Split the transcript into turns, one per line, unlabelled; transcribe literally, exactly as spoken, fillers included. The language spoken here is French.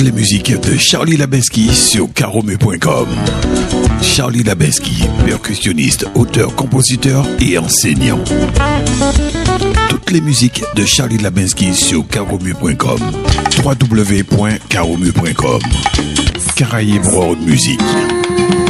toutes les musiques de Charlie Labeski sur caromu point com. Charlie Labeski, percussionniste, auteur, compositeur et enseignant. Toutes les musiques de Charlie Labeski sur caromu point com. w w w point caromu point com. Caraïbes World Music.